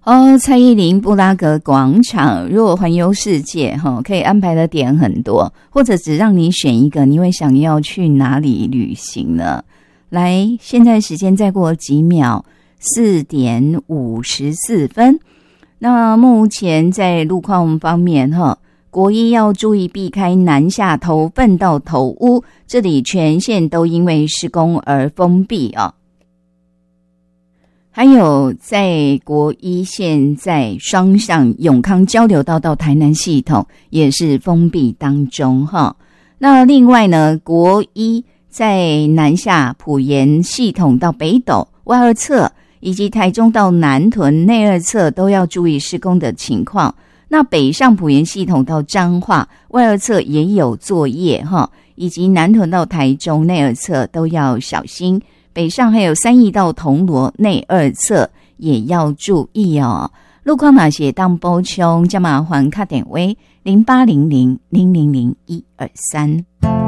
蔡依林布拉格广场，如果环游世界可以安排的点很多，或者只让你选一个，你会想要去哪里旅行呢？来，现在时间再过几秒，4点54分。那目前在路况方面国一要注意避开南下头份到头屋，这里全线都因为施工而封闭还有在国一现在双向永康交流道到台南系统也是封闭当中那另外呢，国一在南下埔盐系统到北斗外二侧，以及台中到南屯内二侧都要注意施工的情况。那北上埔盐系统到彰化外二侧也有作业以及南屯到台中内二侧都要小心。北上还有三义到铜锣内二侧也要注意路况哪些当补充，加麻烦打电话0800000123。